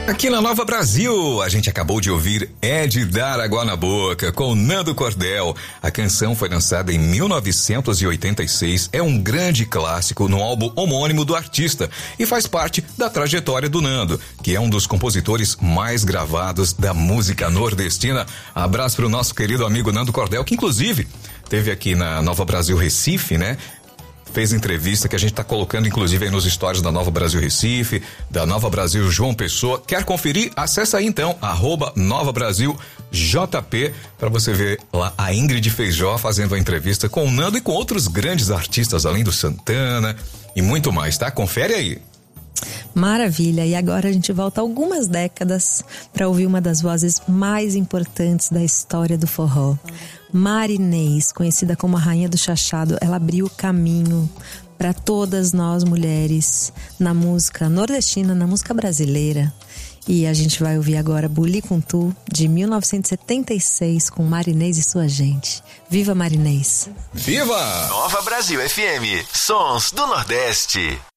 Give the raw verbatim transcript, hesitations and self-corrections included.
Aqui na Nova Brasil, a gente acabou de ouvir É de Dar Água na Boca, com Nando Cordel. A canção foi lançada em mil novecentos e oitenta e seis, é um grande clássico no álbum homônimo do artista e faz parte da trajetória do Nando, que é um dos compositores mais gravados da música nordestina. Abraço pro nosso querido amigo Nando Cordel, que inclusive teve aqui na Nova Brasil Recife, né? Fez entrevista que a gente tá colocando inclusive aí nos stories da Nova Brasil Recife, da Nova Brasil João Pessoa. Quer conferir? Acessa aí então, arroba Nova Brasil J P, para você ver lá a Ingrid Feijó fazendo a entrevista com o Nando e com outros grandes artistas, além do Santana e muito mais, tá? Confere aí. Maravilha, e agora a gente volta algumas décadas para ouvir uma das vozes mais importantes da história do forró. Marinês, conhecida como a Rainha do Chachado, ela abriu o caminho para todas nós mulheres na música nordestina, na música brasileira. E a gente vai ouvir agora Buli com Tu, de mil novecentos e setenta e seis, com Marinês e sua gente. Viva Marinês! Viva! Nova Brasil F M, Sons do Nordeste.